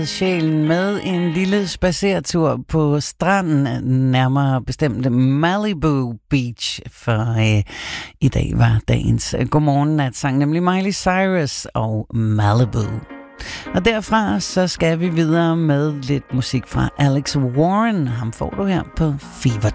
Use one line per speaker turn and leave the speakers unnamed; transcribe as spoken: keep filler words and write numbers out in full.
Sjælen med en lille spacertur på stranden, nærmere bestemt Malibu Beach, for øh, i dag var dagens godmorgen natsang, nemlig Miley Cyrus og Malibu. Og derfra så skal vi videre med lidt musik fra Alex Warren. Ham får du her på Fever